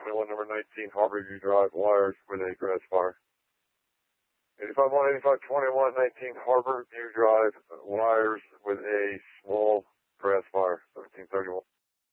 number 19, Harborview Drive, wires with a grass fire. 85-1, 85-21, 19, Harborview Drive, wires with